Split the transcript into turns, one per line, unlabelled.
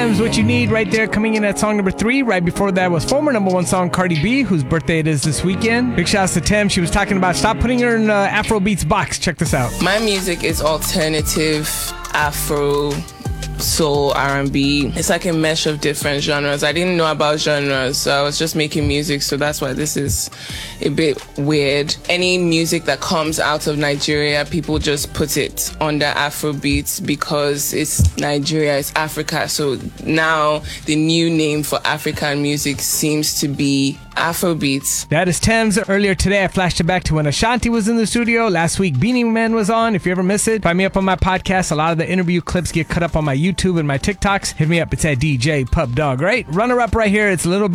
Thames, What You Need, right there, coming in at song number 3. Right before that was former number 1 song Cardi B, whose birthday it is this weekend. Big shouts to Thames. She was talking about stop putting her in Afrobeats box. Check this out.
My music is alternative, Afro, soul, R&B. It's like a mesh of different genres. I didn't know about genres, so I was just making music, so that's why this is a bit weird. Any music that comes out of Nigeria, people just put it under Afrobeats because it's Nigeria, it's Africa. So now the new name for African music seems to be Afrobeats.
That is Thames. Earlier today, I flashed it back to when Ashanti was in the studio. Last week, Beanie Man was on. If you ever miss it, find me up on my podcast. A lot of the interview clips get cut up on my YouTube and my TikToks. Hit me up. It's at DJ Pub Dog, right? Runner up right here. It's a little bit